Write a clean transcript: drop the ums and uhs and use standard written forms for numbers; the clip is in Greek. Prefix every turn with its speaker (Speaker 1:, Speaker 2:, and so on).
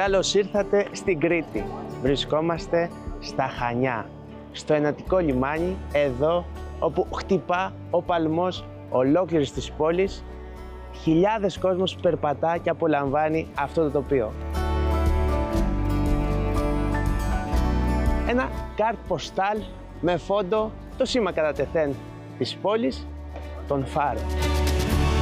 Speaker 1: Καλώς ήρθατε στην Κρήτη. Βρισκόμαστε στα Χανιά, στο ενατικό λιμάνι, εδώ όπου χτυπά ο παλμός ολόκληρης της πόλης. Χιλιάδες κόσμος περπατά και απολαμβάνει αυτό το τοπίο. Ένα καρτ ποστάλ με φόντο το σήμα κατά τεθέν της πόλης, τον Φάρο.